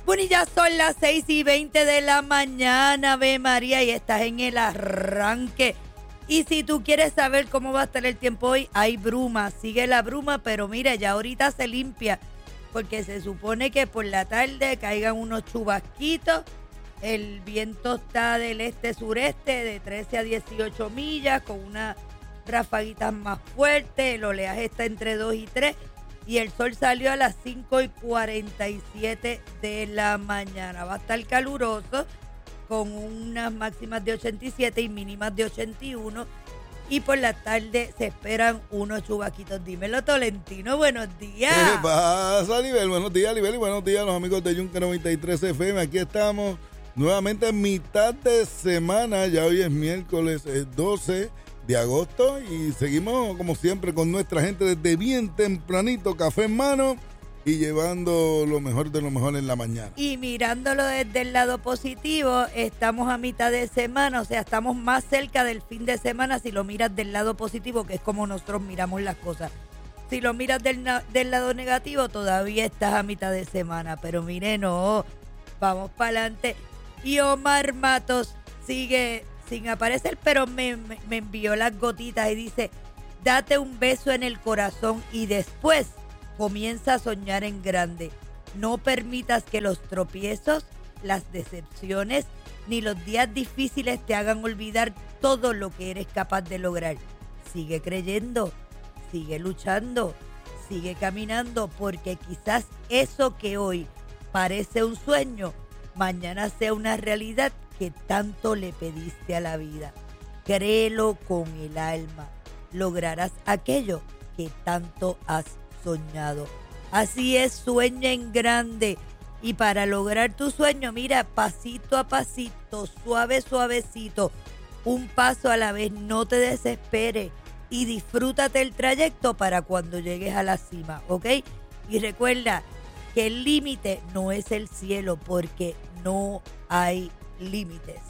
Bueno, y ya son las 6:20 de la mañana, Ave María, y estás en el arranque. Y si tú quieres saber cómo va a estar el tiempo hoy, hay bruma, sigue la bruma, pero mira, ya ahorita se limpia, porque se supone que por la tarde caigan unos chubasquitos. El viento está del este-sureste de 13 a 18 millas, con unas rafaguitas más fuertes, el oleaje está entre 2 y 3. Y el sol salió a las 5:47 de la mañana. Va a estar caluroso con unas máximas de 87 y mínimas de 81. Y por la tarde se esperan unos chubasquitos. Dímelo, Tolentino, buenos días. ¿Qué pasa, Libel? Buenos días, Libel, y buenos días a los amigos de Yunque 93 FM. Aquí estamos nuevamente en mitad de semana. Ya hoy es miércoles 12 de agosto y seguimos como siempre con nuestra gente desde bien tempranito, café en mano y llevando lo mejor de lo mejor en la mañana. Y mirándolo desde el lado positivo, estamos a mitad de semana, o sea, estamos más cerca del fin de semana si lo miras del lado positivo, que es como nosotros miramos las cosas. Si lo miras del lado negativo, todavía estás a mitad de semana, pero mire, no, vamos para adelante. Y Omar Matos sigue sin aparecer, pero me envió las gotitas y dice: date un beso en el corazón y después comienza a soñar en grande. No permitas que los tropiezos, las decepciones, ni los días difíciles te hagan olvidar todo lo que eres capaz de lograr. Sigue creyendo, sigue luchando, sigue caminando, porque quizás eso que hoy parece un sueño, mañana sea una realidad que tanto le pediste a la vida. Créelo con el alma. Lograrás aquello que tanto has soñado. Así es, sueña en grande. Y para lograr tu sueño, mira, pasito a pasito, suave, suavecito, un paso a la vez, no te desesperes y disfrútate el trayecto para cuando llegues a la cima, ¿ok? Y recuerda que el límite no es el cielo, porque no hay límites.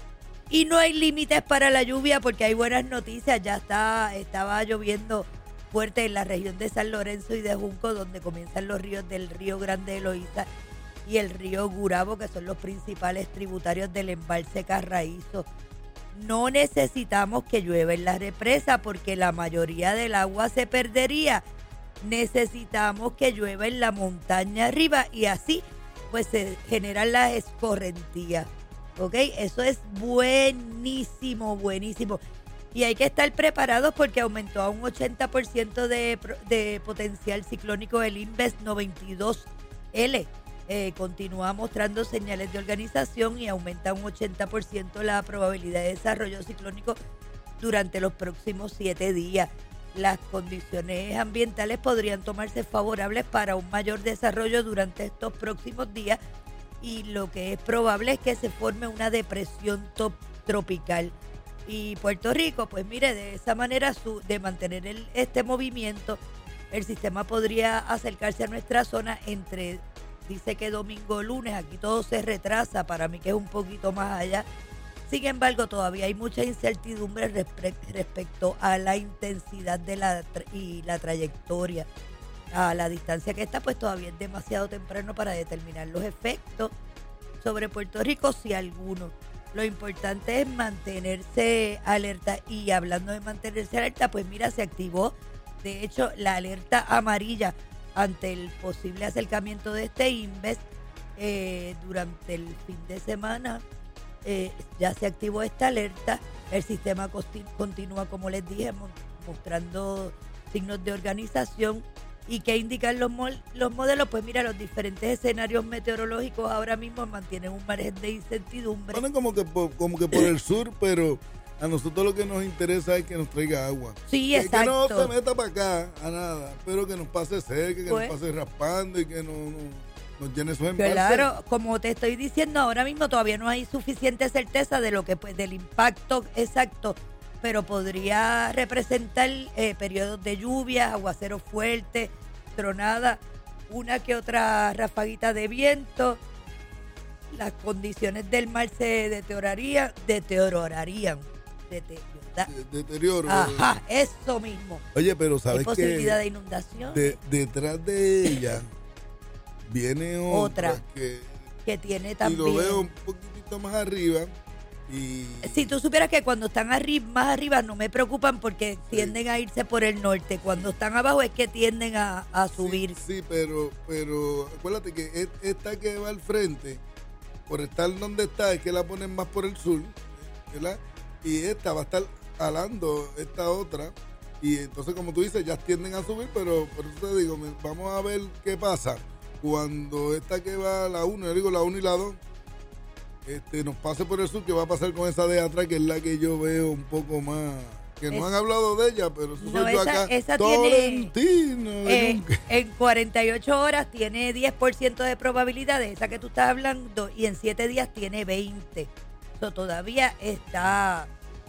Y no hay límites para la lluvia, porque hay buenas noticias. Ya estaba lloviendo fuerte en la región de San Lorenzo y de Junco, donde comienzan los ríos del Río Grande de Loíza y el río Gurabo, que son los principales tributarios del embalse Carraízo. No necesitamos que llueva en la represa, porque la mayoría del agua se perdería. Necesitamos que llueva en la montaña arriba, y así pues se generan las escorrentías. ¿Ok? Eso es buenísimo, buenísimo. Y hay que estar preparados, porque aumentó a un 80% de potencial ciclónico el Inves 92L. Continúa mostrando señales de organización y aumenta un 80% la probabilidad de desarrollo ciclónico durante los próximos 7 días. Las condiciones ambientales podrían tomarse favorables para un mayor desarrollo durante estos próximos días, y lo que es probable es que se forme una depresión tropical. Y Puerto Rico, pues mire, de esa manera, de mantener este movimiento, el sistema podría acercarse a nuestra zona dice que domingo o lunes. Aquí todo se retrasa, para mí que es un poquito más allá. Sin embargo, todavía hay mucha incertidumbre respecto a la intensidad y la trayectoria. A la distancia que está, pues todavía es demasiado temprano para determinar los efectos sobre Puerto Rico, si alguno. Lo importante es mantenerse alerta. Y hablando de mantenerse alerta, pues mira, se activó, de hecho, la alerta amarilla ante el posible acercamiento de este Inves durante el fin de semana. Ya se activó esta alerta. El sistema continúa, como les dije, mostrando signos de organización. ¿Y qué indican los modelos? Pues mira, los diferentes escenarios meteorológicos ahora mismo mantienen un margen de incertidumbre. Bueno, como que por el sur, pero a nosotros lo que nos interesa es que nos traiga agua. Sí, exacto. Que no se meta para acá a nada, pero que nos pase cerca, que nos pase raspando y que nos llene sus embalses. Claro, como te estoy diciendo, ahora mismo todavía no hay suficiente certeza de lo que, pues, del impacto exacto, pero podría representar periodos de lluvia, aguaceros fuertes, tronada, una que otra rafaguita de viento. Las condiciones del mar se deteriorarían. Deterioro. Ajá, eso mismo. Oye, pero ¿sabes qué? ¿Hay posibilidad de inundación? Detrás de ella viene otra que que tiene Y también. lo veo un poquitito más arriba. Y Si tú supieras que cuando están más arriba no me preocupan porque tienden a irse por el norte. Cuando están abajo es que tienden a subir. Sí, pero acuérdate que esta que va al frente, por estar donde está, es que la ponen más por el sur, ¿verdad? Y esta va a estar jalando esta otra. Y entonces, como tú dices, ya tienden a subir, pero por eso te digo, vamos a ver qué pasa cuando esta que va a la 1, yo digo la 1 y la 2, nos pase por el sur, que va a pasar con esa de atrás, que es la que yo veo un poco más, que no han hablado de ella, pero eso No, soy yo acá. esa Tolentino. en 48 horas tiene 10% de probabilidad de esa que tú estás hablando y en 7 días tiene 20. Todavía está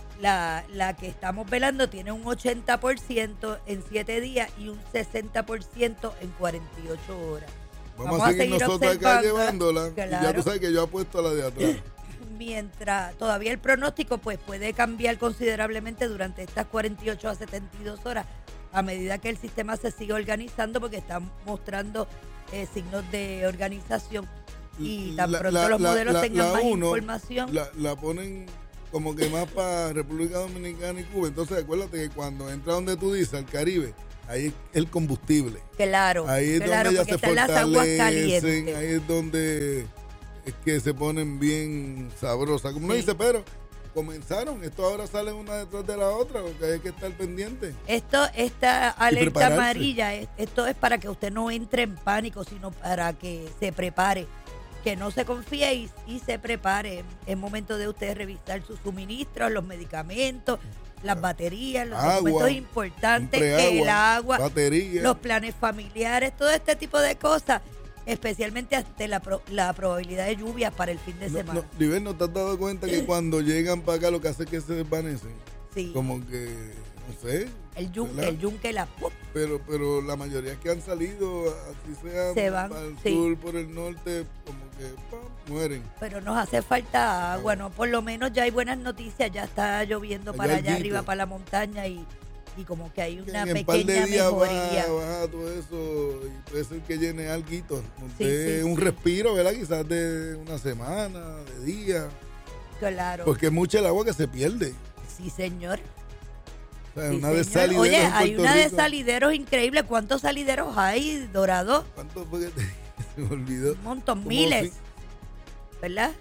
la que estamos velando tiene un 80% en 7 días y un 60% en 48 horas. Vamos a seguir nosotros acá llevándola. Claro. Y ya tú sabes que yo apuesto a la de atrás. Mientras todavía el pronóstico pues puede cambiar considerablemente durante estas 48 a 72 horas a medida que el sistema se sigue organizando, porque está mostrando signos de organización y tan pronto los modelos tengan más información. La ponen como que más para República Dominicana y Cuba. Entonces acuérdate que cuando entra donde tú dices, al Caribe, ahí es el combustible. Claro, ahí es donde ya se están las aguas calientes. Ahí es donde es que se ponen bien sabrosas. Como uno dice, pero comenzaron, esto ahora sale una detrás de la otra, porque hay que estar pendiente. Esta alerta amarilla, esto es para que usted no entre en pánico, sino para que se prepare, que no se confíe y se prepare. Es momento de usted revisar sus suministros, los medicamentos, las baterías, los documentos importantes, el agua, batería, los planes familiares, todo este tipo de cosas, especialmente ante la probabilidad de lluvias para el fin de semana. Liber, ¿no te has dado cuenta que cuando llegan para acá lo que hace es que se desvanecen? Sí. Como que, no sé. El yunque, la ¡pum! Pero la mayoría que han salido, así sean se van, para el sur, por el norte, como que mueren. Pero nos hace falta agua, ¿no? Por lo menos ya hay buenas noticias, ya está lloviendo para allá arriba, para la montaña y como que hay una pequeña mejoría. Baja todo eso y puede ser que llene alguito. Sí, un respiro, ¿verdad? Quizás de una semana, de días. Claro. Porque es mucha el agua que se pierde. Sí, señor. O sea, una de salideros. Oye, hay una de salideros increíble. ¿Cuántos salideros hay, Dorado? ¿Cuántos fue que se me olvidó? Un montón, miles. ¿Verdad?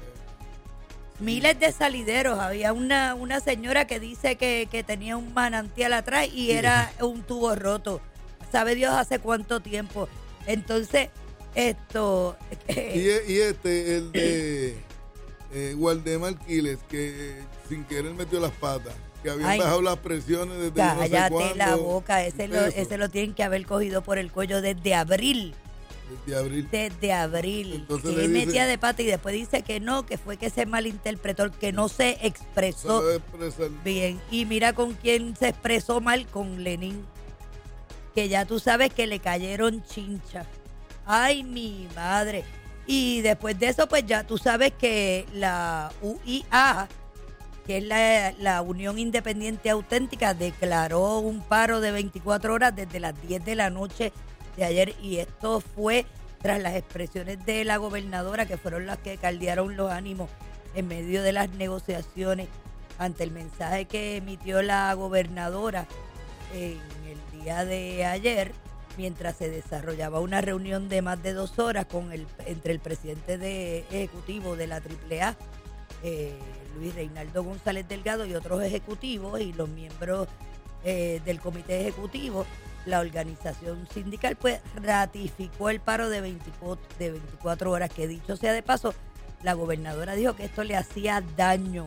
Miles de salideros. Había una señora que dice que tenía un manantial atrás y era un tubo roto. Sabe Dios hace cuánto tiempo. Entonces, esto... y el de Waldemar Quiles, que sin querer metió las patas, que habían bajado las presiones desde cállate no sé cuándo, la boca. Ese lo tienen que haber cogido por el cuello desde abril. Desde abril. Entonces que metía de pata y después dice que no, que fue que se malinterpretó, que no se expresó bien. Y mira con quién se expresó mal, con Lenin. Que ya tú sabes que le cayeron chinchas. Ay, mi madre. Y después de eso, pues ya tú sabes que la UIA, que es la Unión Independiente Auténtica, declaró un paro de 24 horas desde las 10 de la noche de ayer, y esto fue tras las expresiones de la gobernadora, que fueron las que caldearon los ánimos en medio de las negociaciones ante el mensaje que emitió la gobernadora en el día de ayer, mientras se desarrollaba una reunión de más de 2 horas entre el presidente ejecutivo de la AAA, Luis Reinaldo González Delgado, y otros ejecutivos y los miembros del comité ejecutivo. La organización sindical pues ratificó el paro de 24 horas, que dicho sea de paso, la gobernadora dijo que esto le hacía daño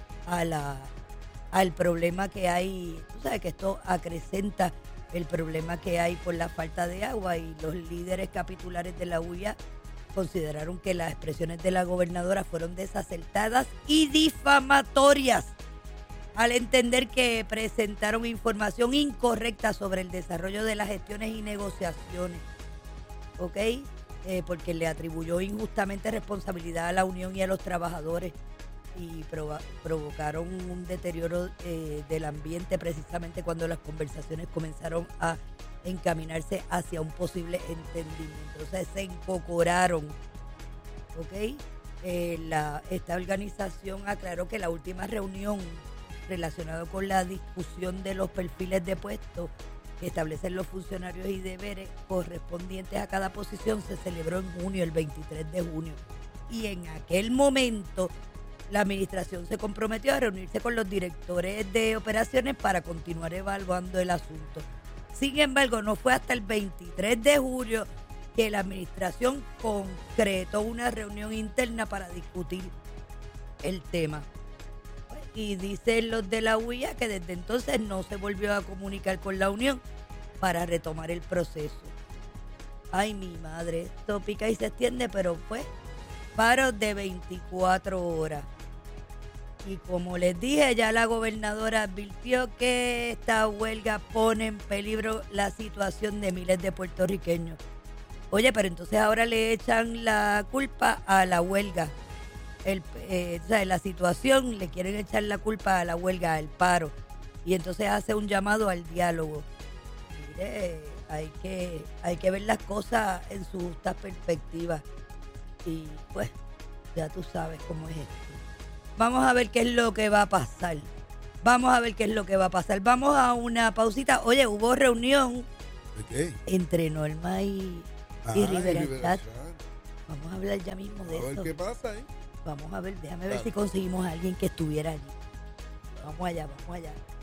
al problema que hay. Tú sabes que esto acrecenta el problema que hay por la falta de agua, y los líderes capitulares de la UIA consideraron que las expresiones de la gobernadora fueron desacertadas y difamatorias, al entender que presentaron información incorrecta sobre el desarrollo de las gestiones y negociaciones, ¿ok? Porque le atribuyó injustamente responsabilidad a la Unión y a los trabajadores, y provocaron un deterioro del ambiente precisamente cuando las conversaciones comenzaron a encaminarse hacia un posible entendimiento. O sea, se encocoraron ¿ok? Esta organización aclaró que la última reunión relacionada con la discusión de los perfiles de puestos que establecen los funcionarios y deberes correspondientes a cada posición se celebró en junio, el 23 de junio. Y en aquel momento la administración se comprometió a reunirse con los directores de operaciones para continuar evaluando el asunto. Sin embargo, no fue hasta el 23 de julio que la administración concretó una reunión interna para discutir el tema. Y dicen los de la UIA que desde entonces no se volvió a comunicar con la Unión para retomar el proceso. Ay, mi madre, esto pica y se extiende, pero fue paro de 24 horas. Y como les dije, ya la gobernadora advirtió que esta huelga pone en peligro la situación de miles de puertorriqueños. Oye, pero entonces ahora le echan la culpa a la huelga. O sea, la situación le quieren echar la culpa a la huelga, al paro. Y entonces hace un llamado al diálogo. Mire, hay que ver las cosas en su justa perspectiva. Y pues, ya tú sabes cómo es esto. Vamos a ver qué es lo que va a pasar. Vamos a una pausita. Oye, hubo reunión entre Norma y Rivera Chat. Vamos a hablar ya mismo de eso. A ver qué pasa ahí. Vamos a ver, déjame ver si conseguimos a alguien que estuviera allí. Vamos allá.